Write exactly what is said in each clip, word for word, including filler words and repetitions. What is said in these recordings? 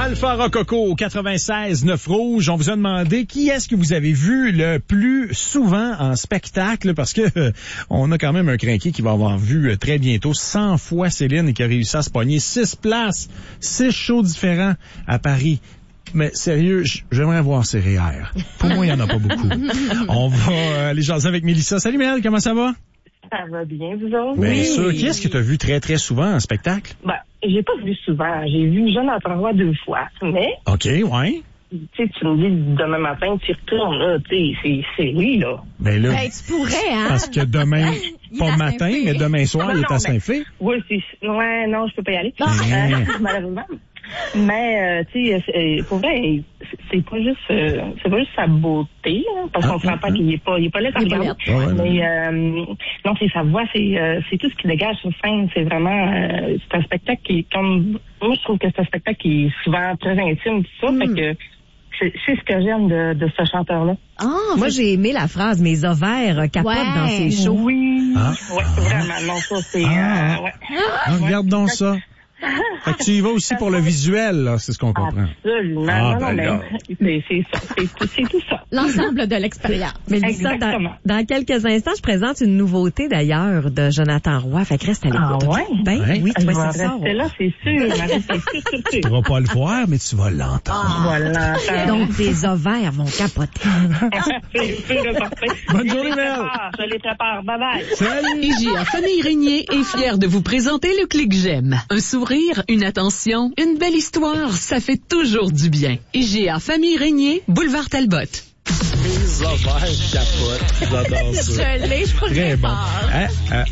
Alpha Rococo, quatre-vingt-seize neuf Rouge. On vous a demandé qui est-ce que vous avez vu le plus souvent en spectacle, parce que euh, on a quand même un crinqué qui va avoir vu euh, très bientôt cent fois Céline et qui a réussi à se pogner six places, six shows différents à Paris. Mais sérieux, j'aimerais voir ses R E R. Pour moi, il n'y en a pas beaucoup. On va euh, aller jaser avec Mélissa. Salut Mel, comment ça va? Ça va bien, vous autres? Bien oui. sûr. Qui est-ce que tu as vu très, très souvent en spectacle? Ben, j'ai pas vu souvent. J'ai vu Jonathan Roy deux fois. Mais... OK, ouais. Tu sais, tu me dis demain matin, tu y retournes, là. Tu sais, c'est, c'est lui, là. Ben là. Ben, tu pourrais, hein? Parce que demain, pas matin, mais demain soir, non, il est non, à ben, Saint-Fé. Oui, c'est... Ouais, non, je peux pas y aller. Ben. Euh, malheureusement. Mais, euh, tu sais, pour vrai, c'est pas juste, euh, c'est pas juste sa beauté, hein, parce qu'on ah, se rend ah, pas qu'il est pas, il est pas laid à regarder. Ah, ouais, mais, euh, non, c'est sa voix, c'est, euh, c'est tout ce qui dégage sur scène. C'est vraiment, euh, c'est un spectacle qui est comme, moi, je trouve que c'est un spectacle qui est souvent très intime, tout ça, mm. fait que, c'est, c'est ce que j'aime de, de ce chanteur-là. Oh, moi, j'ai aimé la phrase « Mes ovaires capotent ouais. dans ses shows ». Oui, ah. ouais, vraiment, non, ça, c'est... Ah. Euh, ouais. Ah, regarde donc ça. Fait que tu y vas aussi pour le visuel, là, c'est ce qu'on comprend. Absolument. Ah, non, ben non, là. mais c'est, c'est ça. C'est, c'est tout ça. L'ensemble de l'expérience. Mais Lisa, dans, dans quelques instants, je présente une nouveauté d'ailleurs de Jonathan Roy. Fait que reste à l'écoute. Ah ouais? Ben ouais. oui, tu vas vas ça. rester là, c'est sûr. C'est sûr, sûr, sûr. Tu pourras pas le voir, mais tu vas l'entendre. Ah, voilà. Donc, tes ovaires vont capoter. C'est sûr et certain. Bonne journée, Je les Mel. prépare, Je les prépare. Bye bye. Salut. I G A Famille Régnier est fière de vous présenter le Clic J'aime. Un sourire, une attention, une belle histoire, ça fait toujours du bien. I G A Famille Régnier, boulevard Talbot. Les ovaires capotent. J'adore ça. Je l'ai, je pourrais Très bon. Hein, hein.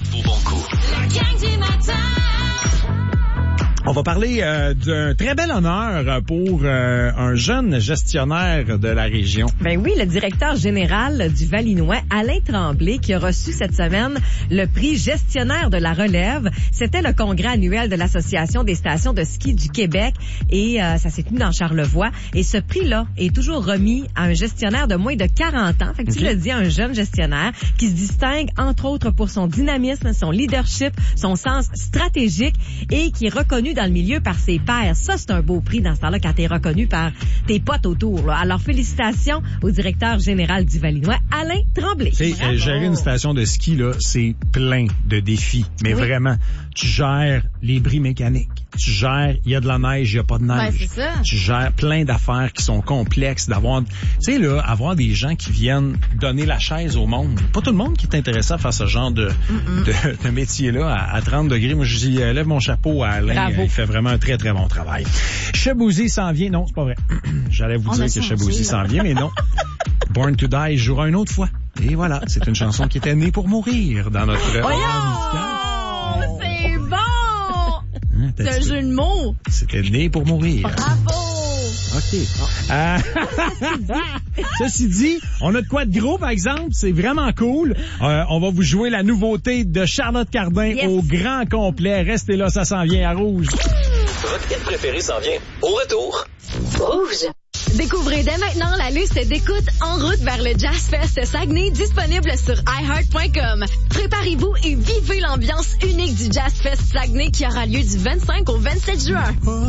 On va parler euh, d'un très bel honneur pour euh, un jeune gestionnaire de la région. Ben oui, le directeur général du Valinois, Alain Tremblay, qui a reçu cette semaine le prix gestionnaire de la relève. C'était le congrès annuel de l'Association des stations de ski du Québec et euh, ça s'est tenu dans Charlevoix. Et ce prix-là est toujours remis à un gestionnaire de moins de quarante ans. Fait que okay. Tu le dis, un jeune gestionnaire qui se distingue entre autres pour son dynamisme, son leadership, son sens stratégique et qui est reconnu dans le milieu par ses pairs. Ça, c'est un beau prix dans ce temps-là quand t'es reconnu par tes potes autour. Là. Alors, félicitations au directeur général du Valinois, Alain Tremblay. Tu sais, gérer une station de ski, là, c'est plein de défis. Mais oui. Vraiment, tu gères les bris mécaniques. Tu gères, il y a de la neige, il n'y a pas de neige. Ouais, c'est ça. Tu gères plein d'affaires qui sont complexes, d'avoir, tu sais, là, avoir des gens qui viennent donner la chaise au monde. Pas tout le monde qui est intéressé à faire ce genre de, de, de métier-là à, à trente degrés. Moi, je dis, lève mon chapeau à Alain. Bravo. Il fait vraiment un très, très bon travail. Chabouzy s'en vient. Non, c'est pas vrai. J'allais vous On dire que Chabouzy s'en vient, mais non. Born to Die jouera une autre fois. Et voilà, c'est une chanson qui était née pour mourir dans notre oh, oh, c'est bon! Hein, c'est un jeu de mots. C'était né pour mourir. Bravo! OK. Ah. Ceci dit, on a de quoi de gros, par exemple. C'est vraiment cool. Euh, on va vous jouer la nouveauté de Charlotte Cardin yes. au grand complet. Restez là, ça s'en vient à Rouge. Votre hit préféré s'en vient. Au retour. Rouge. Découvrez dès maintenant la liste d'écoute En route vers le Jazz Fest Saguenay disponible sur i heart point com. Préparez-vous et vivez l'ambiance unique du Jazz Fest Saguenay qui aura lieu du vingt-cinq au vingt-sept juin.